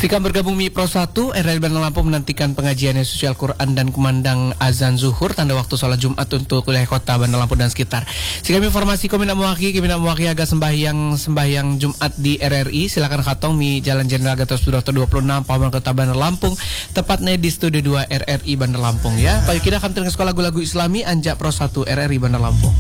Sikam bergabung Mi Pro 1, RRI Bandar Lampung menantikan pengajian sosial Quran dan kumandang azan zuhur tanda waktu sholat Jumat untuk wilayah kota Bandar Lampung dan sekitar. Sikam informasi Komina Muwaki agak sembahyang Jumat di RRI. Silakan katong Mi Jalan Jenderal Gatot Subroto 26 Paman Kota Bandar Lampung, tepatnya di Studio 2 RRI Bandar Lampung ya. Pak kita akan ke sekolah lagu-lagu Islami Anja Pro 1 RRI Bandar Lampung.